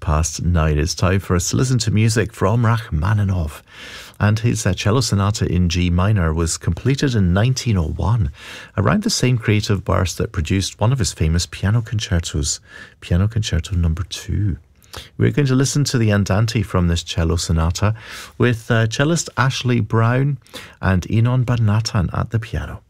9:15. It's time for us to listen to music from Rachmaninoff. And his cello sonata in G minor was completed in 1901, around the same creative burst that produced one of his famous piano concertos, Piano Concerto No. 2. We're going to listen to the Andante from this cello sonata with cellist Ashley Brown and Enon Banatan at the piano.